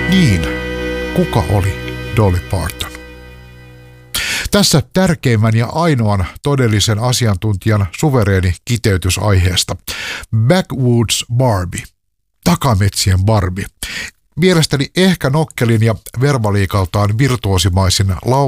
Niin, kuka oli Dolly Parton? Tässä tärkeimmän ja ainoan todellisen asiantuntijan suvereeni kiteytys aiheesta. Backwoods Barbie. Takametsien Barbie. Mielestäni ehkä nokkelin ja verbaliikaltaan virtuosimaisin